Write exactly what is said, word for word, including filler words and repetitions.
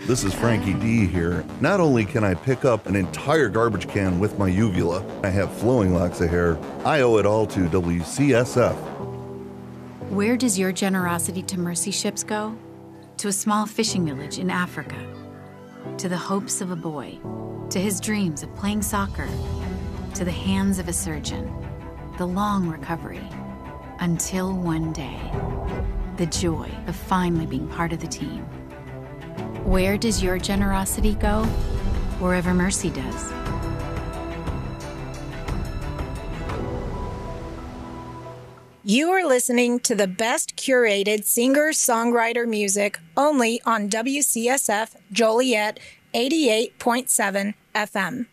This is Frankie D here. Not only can I pick up an entire garbage can with my uvula, I have flowing locks of hair, I owe it all to W C S F. Where does your generosity to mercy ships go? To a small fishing village in Africa. To the hopes of a boy. To his dreams of playing soccer. To the hands of a surgeon. The long recovery. Until one day. The joy of finally being part of the team. Where does your generosity go? Wherever mercy does. You are listening to the best curated singer-songwriter music only on W C S F Joliet eighty-eight point seven F M.